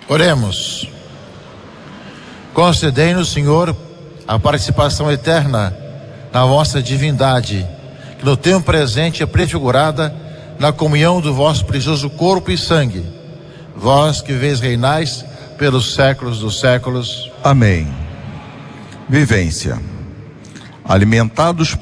Oremos. Concedei-nos, Senhor, a participação eterna na vossa divindade, que no tempo presente é prefigurada na comunhão do vosso precioso corpo e sangue. Vós que vês reinais pelos séculos dos séculos. Amém. Vivência. Alimentados